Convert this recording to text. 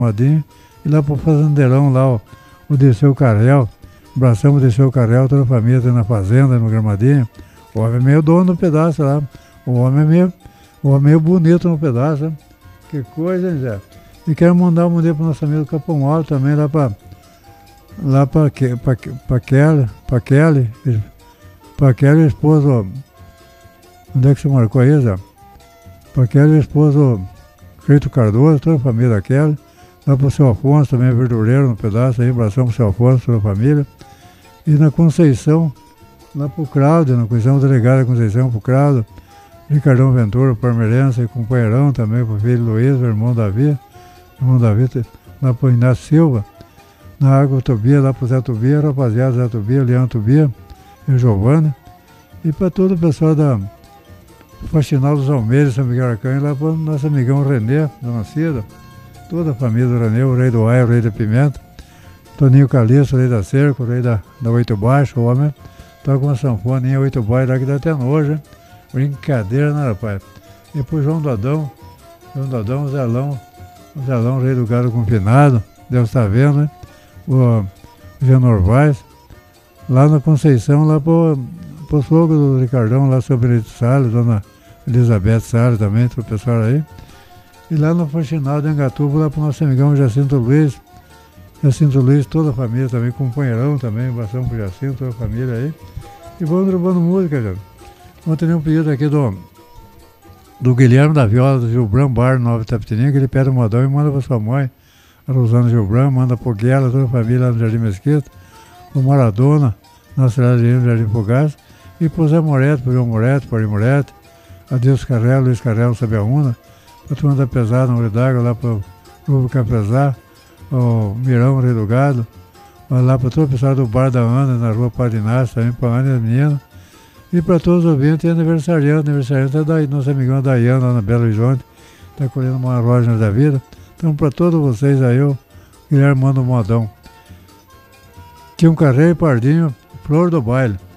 Madinho, e lá pro fazendeirão, lá o Dirceu Carrel, abraçamos o Dirceu Carrel, toda a família tá na fazenda, no Gramadinho. O homem é meio dono do pedaço lá, o homem é meio bonito no pedaço, né? Que coisa, hein, Zé? E quero mandar um dia pro nosso amigo Capão Alto também, lá pra Kelly, esposo. Onde é que você marcou aí, Zé? Pra Kelly, esposo Crito Cardoso, toda a família da Kelly. Lá pro seu Afonso, também verdureiro no pedaço, aí, abração pro seu Afonso, toda a família. E na Conceição, lá pro Craudo, na Conceição, delegada Conceição, pro Craudo. Ricardão Ventura, parmeirense, companheirão também, pro filho Luiz, o irmão Davi, lá pro Inácio Silva. Na Água Tobia, lá pro Zé Tobia, rapaziada, Zé Tobia, Leão Tobia e Giovanni. E para todo o pessoal da Faxinal dos Almeiros, São Miguel Arcanjo, lá pro nosso amigão Renê, Dona Cida, toda a família do Renê, o rei do Aia, o rei da Pimenta, Toninho Calixto, o rei da Cerca, o rei da Oito Baixo, o homem toca uma sanfoninha Oito Baixo lá que dá até nojo, hein? Brincadeira, né, rapaz? E pro João Dodão, o Zelão, rei do gado confinado, Deus está vendo, né? O Jean Norvais, lá na Conceição, lá pro sogro do Ricardão, lá sobre Benedito Salles, dona Elizabeth Salles também, pro pessoal aí. E lá no Faxinal de Angatuba, lá pro nosso amigão Jacinto Luiz, toda a família também, companheirão também, abração pro Jacinto, toda a família aí. E vamos derrubando música, gente. Ontem tem um pedido aqui do Guilherme da Viola, do Gilbran Bar, Nova Itapetininga, que ele pede um modão e manda pra sua mãe, a Rosana Gilbran, manda pro Guela, toda a família lá no Jardim Mesquita, o Maradona, na cidade de Jardim Fogás, e pro Zé Moreto, pro João Moreto, pro Ari Moreto, Adeus Carrelo, Luiz Carrelo, Sabiaúna, pra turma da Pesada, no Rio d'Água, lá pro Grupo Capesar, o Mirão, Rei do Gado, lá para todo o pessoal do Bar da Ana, na rua Padre Inácio, também para a Ana e as meninas. E para todos os ouvintes, e aniversariante é da nossa amigona Dayana, lá na Belo Horizonte, está colhendo uma loja da vida. Então, para todos vocês aí, o Guilherme manda um modão. Tinha um Carreiro e Pardinho, Flor do Baile.